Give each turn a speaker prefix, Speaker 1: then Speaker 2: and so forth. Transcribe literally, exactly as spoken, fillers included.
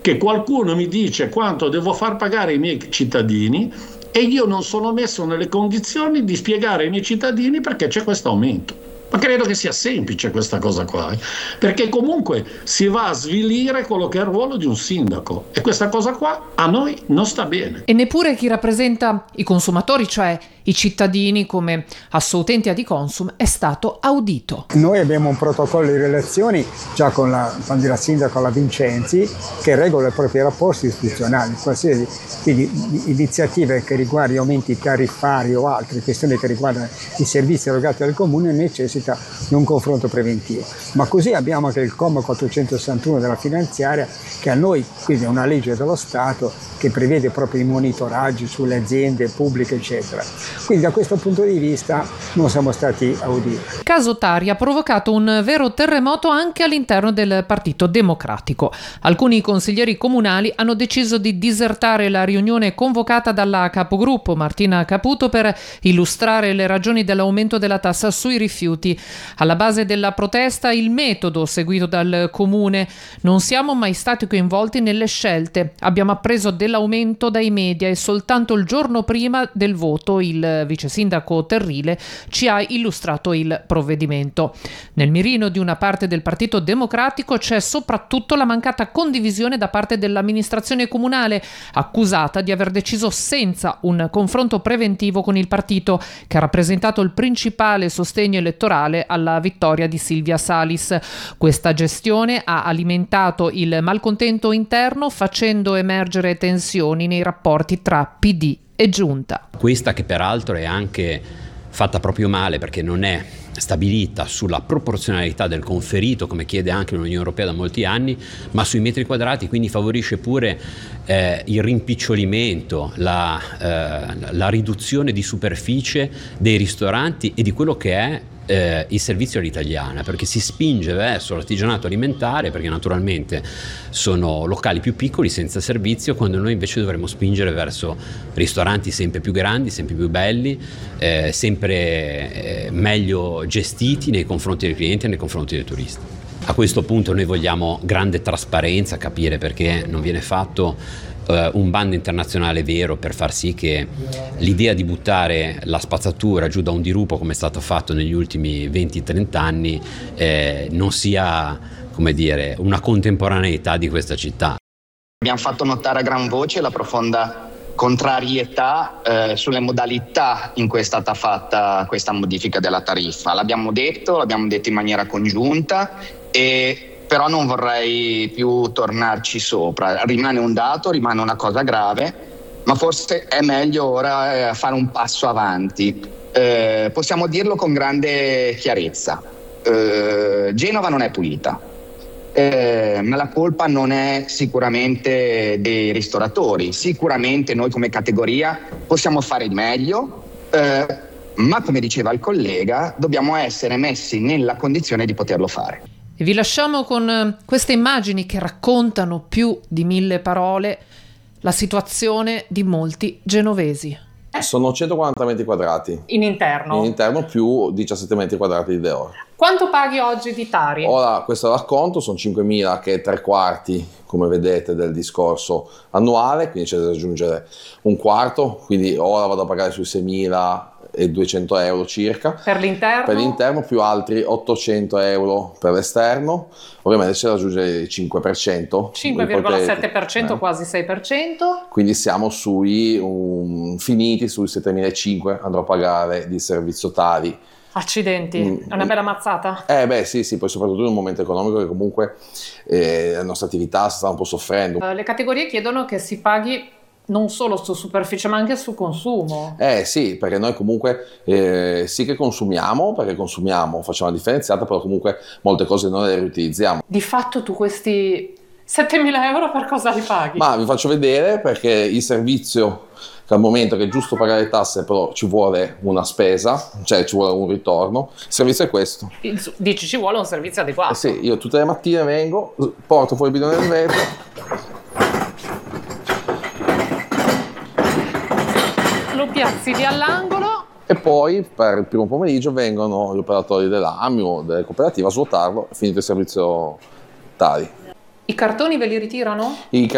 Speaker 1: che qualcuno mi dice quanto devo far pagare ai miei cittadini e io non sono messo nelle condizioni di spiegare ai miei cittadini perché c'è questo aumento. Ma credo che sia semplice questa cosa qua, eh? Perché comunque si va a svilire quello che è il ruolo di un sindaco e questa cosa qua a noi non sta bene.
Speaker 2: E neppure chi rappresenta i consumatori, cioè i cittadini come assoutenti Adiconsum, è stato audito.
Speaker 3: Noi abbiamo un protocollo di relazioni già con la, con la sindaca la Vincenzi che regola i propri rapporti istituzionali, qualsiasi quindi iniziative che riguardano aumenti tariffari o altre questioni che riguardano i servizi erogati dal comune necessitano di un confronto preventivo. Ma così abbiamo anche il comma quattrocentosessantuno della finanziaria che a noi, quindi è una legge dello Stato che prevede proprio i monitoraggi sulle aziende pubbliche eccetera. Quindi da questo punto di vista non siamo stati auditi.
Speaker 2: Caso Tari ha provocato un vero terremoto anche all'interno del Partito Democratico. Alcuni consiglieri comunali hanno deciso di disertare la riunione convocata dalla capogruppo Martina Caputo per illustrare le ragioni dell'aumento della tassa sui rifiuti. Alla base della protesta il metodo seguito dal comune. Non siamo mai stati coinvolti nelle scelte. Abbiamo appreso dell'aumento dai media e soltanto il giorno prima del voto il vice sindaco Terrile ci ha illustrato il provvedimento. Nel mirino di una parte del Partito Democratico c'è soprattutto la mancata condivisione da parte dell'amministrazione comunale, accusata di aver deciso senza un confronto preventivo con il partito, che ha rappresentato il principale sostegno elettorale alla vittoria di Silvia Salis. Questa gestione ha alimentato il malcontento interno, facendo emergere tensioni nei rapporti tra P D e Giunta.
Speaker 4: Questa che peraltro è anche fatta proprio male perché non è stabilita sulla proporzionalità del conferito, come chiede anche l'Unione Europea da molti anni, ma sui metri quadrati, quindi favorisce pure eh, il rimpicciolimento, la, eh, la riduzione di superficie dei ristoranti e di quello che è Eh, il servizio all'italiana, perché si spinge verso l'artigianato alimentare, perché naturalmente sono locali più piccoli senza servizio, quando noi invece dovremmo spingere verso ristoranti sempre più grandi, sempre più belli, eh, sempre eh, meglio gestiti nei confronti dei clienti e nei confronti dei turisti. A questo punto noi vogliamo grande trasparenza, capire perché non viene fatto un bando internazionale vero per far sì che l'idea di buttare la spazzatura giù da un dirupo, come è stato fatto negli ultimi venti trenta anni, eh, non sia, come dire, una contemporaneità di questa città.
Speaker 5: Abbiamo fatto notare a gran voce la profonda contrarietà eh, sulle modalità in cui è stata fatta questa modifica della tariffa. L'abbiamo detto, l'abbiamo detto in maniera congiunta e però non vorrei più tornarci sopra. Rimane un dato, rimane una cosa grave, ma forse è meglio ora eh, fare un passo avanti. Eh, possiamo dirlo con grande chiarezza. Eh, Genova non è pulita, eh, ma la colpa non è sicuramente dei ristoratori. Sicuramente noi come categoria possiamo fare di meglio, eh, ma come diceva il collega, dobbiamo essere messi nella condizione di poterlo fare.
Speaker 2: E vi lasciamo con queste immagini che raccontano più di mille parole la situazione di molti genovesi.
Speaker 6: Sono centoquaranta metri quadrati.
Speaker 2: In interno?
Speaker 6: In interno più diciassette metri quadrati di Deor.
Speaker 2: Quanto paghi oggi di Tari?
Speaker 6: Ora, questo racconto sono cinquemila, che è tre quarti, come vedete, del discorso annuale, quindi c'è da aggiungere un quarto, quindi ora vado a pagare sui seimiladuecento euro circa.
Speaker 2: Per l'interno?
Speaker 6: Per l'interno più altri ottocento euro per l'esterno, ovviamente c'è da aggiungere il cinque per cento.
Speaker 2: cinque virgola sette per cento, eh. Quasi sei per cento.
Speaker 6: Quindi siamo sui, um, finiti sui settemilacinquecento, andrò a pagare di servizio Tari.
Speaker 2: Accidenti, mm, è una bella mazzata.
Speaker 6: Eh beh sì, sì, poi soprattutto in un momento economico che comunque eh, la nostra attività sta un po' soffrendo.
Speaker 2: Uh, le categorie chiedono che si paghi non solo su superficie ma anche su consumo.
Speaker 6: Eh sì, perché noi comunque eh, sì che consumiamo, perché consumiamo, facciamo la differenziata, però comunque molte cose noi le riutilizziamo.
Speaker 2: Di fatto tu questi settemila euro per cosa li paghi?
Speaker 6: Ma vi faccio vedere, perché il servizio, che al momento che è giusto pagare le tasse, però ci vuole una spesa, cioè ci vuole un ritorno, il servizio è questo.
Speaker 2: Dici ci vuole un servizio adeguato?
Speaker 6: Eh sì, io tutte le mattine vengo, porto fuori il bidone del vetro,
Speaker 2: lo piazzi lì all'angolo
Speaker 6: e poi per il primo pomeriggio vengono gli operatori dell'A M I o delle cooperative a svuotarlo, è finito il servizio Tari.
Speaker 2: I cartoni ve li ritirano?
Speaker 6: I